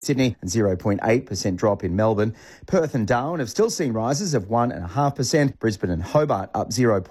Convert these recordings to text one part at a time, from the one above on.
Sydney, and 0.8% drop in Melbourne. Perth and Darwin have still seen rises of 1.5%. Brisbane and Hobart up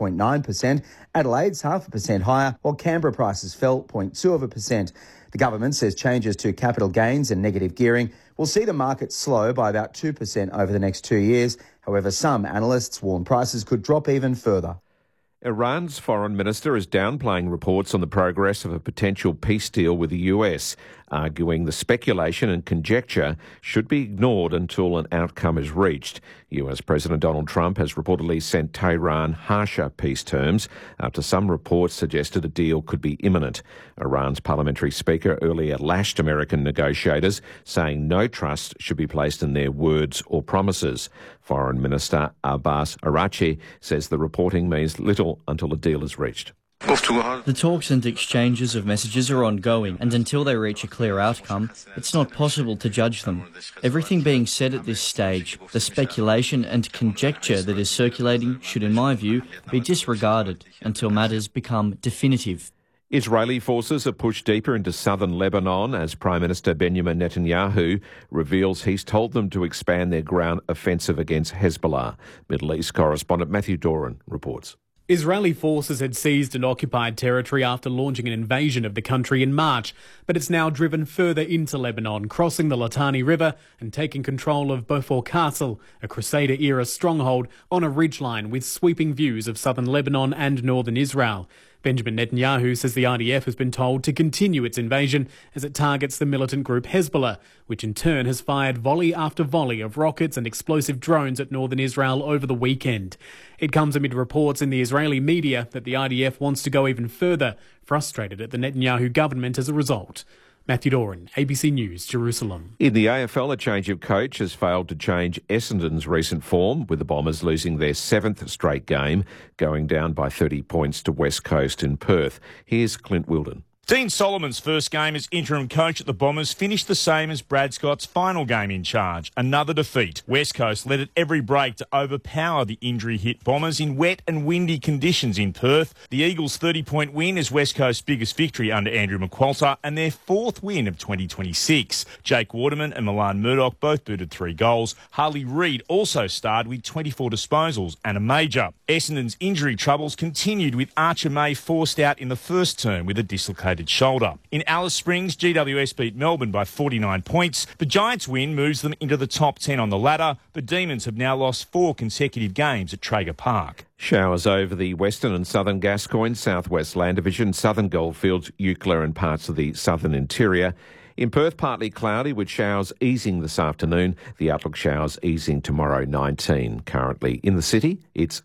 0.9%. Adelaide's 0.5% higher, while Canberra prices fell 0.2%. The government says changes to capital gains and negative gearing will see the market slow by about 2% over the next 2 years. However, some analysts warn prices could drop even further. Iran's foreign minister is downplaying reports on the progress of a potential peace deal with the US, arguing the speculation and conjecture should be ignored until an outcome is reached. US President Donald Trump has reportedly sent Tehran harsher peace terms after some reports suggested a deal could be imminent. Iran's parliamentary speaker earlier lashed American negotiators, saying no trust should be placed in their words or promises. Foreign Minister Abbas Araghchi says the reporting means little until a deal is reached. The talks and exchanges of messages are ongoing, and until they reach a clear outcome, it's not possible to judge them. Everything being said at this stage, the speculation and conjecture that is circulating should, in my view, be disregarded until matters become definitive. Israeli forces have pushed deeper into southern Lebanon as Prime Minister Benjamin Netanyahu reveals he's told them to expand their ground offensive against Hezbollah. Middle East correspondent Matthew Doran reports. Israeli forces had seized and occupied territory after launching an invasion of the country in March, but it's now driven further into Lebanon, crossing the Litani River and taking control of Beaufort Castle, a Crusader-era stronghold on a ridgeline with sweeping views of southern Lebanon and northern Israel. Benjamin Netanyahu says the IDF has been told to continue its invasion as it targets the militant group Hezbollah, which in turn has fired volley after volley of rockets and explosive drones at northern Israel over the weekend. It comes amid reports in the Israeli media that the IDF wants to go even further, frustrated at the Netanyahu government as a result. Matthew Doran, ABC News, Jerusalem. In the AFL, a change of coach has failed to change Essendon's recent form, with the Bombers losing their 7th straight game, going down by 30 points to West Coast in Perth. Here's Clint Wilden. Dean Solomon's first game as interim coach at the Bombers finished the same as Brad Scott's final game in charge. Another defeat. West Coast led at every break to overpower the injury-hit Bombers in wet and windy conditions in Perth. The Eagles' 30-point win is West Coast's biggest victory under Andrew McQualter and their 4th win of 2026. Jake Waterman and Milan Murdoch both booted 3 goals. Harley Reid also starred with 24 disposals and a major. Essendon's injury troubles continued with Archer May forced out in the first term with a dislocated shoulder. In Alice Springs, GWS beat Melbourne by 49 points. The Giants' win moves them into the top 10 on the ladder. The Demons have now lost 4 consecutive games at Traeger Park. Showers over the western and southern Gascoyne, southwest Land Division, southern Goldfields, Eucla and parts of the southern interior. In Perth, partly cloudy with showers easing this afternoon. The outlook showers easing tomorrow, 19. Currently in the city, it's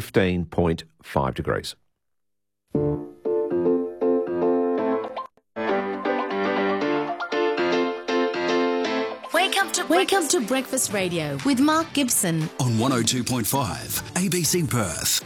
15.5 degrees. Welcome to Breakfast Radio with Mark Gibson on 102.5 ABC Perth.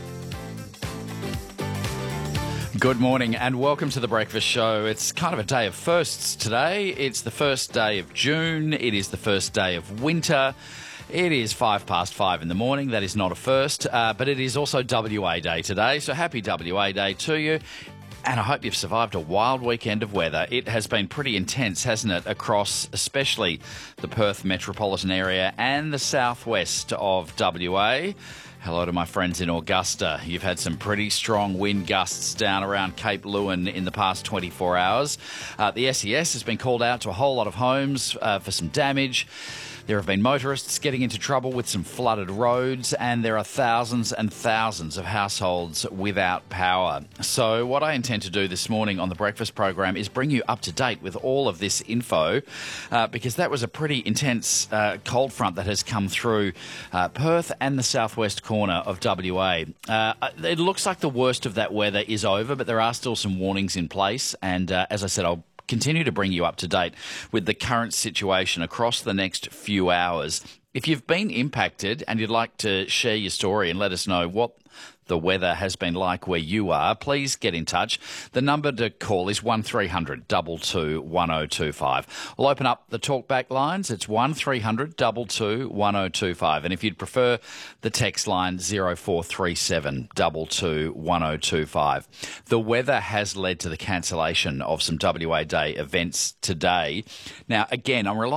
Good morning and welcome to the Breakfast Show. It's kind of a day of firsts today. It's the first day of June. It is the first day of winter. It is 5:05 in the morning. That is not a first, but it is also WA Day today. So happy WA Day to you. And I hope you've survived a wild weekend of weather. It has been pretty intense, hasn't it, across especially the Perth metropolitan area and the southwest of WA. Hello to my friends in Augusta. You've had some pretty strong wind gusts down around Cape Leeuwin in the past 24 hours. The SES has been called out to a whole lot of homes for some damage. There have been motorists getting into trouble with some flooded roads, and there are thousands and thousands of households without power. So what I intend to do this morning on the breakfast program is bring you up to date with all of this info, because that was a pretty intense cold front that has come through Perth and the southwest corner of WA. It looks like the worst of that weather is over, but there are still some warnings in place, and as I said, I'll continue to bring you up to date with the current situation across the next few hours. If you've been impacted and you'd like to share your story and let us know what the weather has been like where you are, please get in touch. The number to call is 1300 22 1025. We'll open up the talkback lines. It's 1300 22 1025. And if you'd prefer the text line, 0437 22 1025. The weather has led to the cancellation of some WA Day events today. Now, again, I'm relying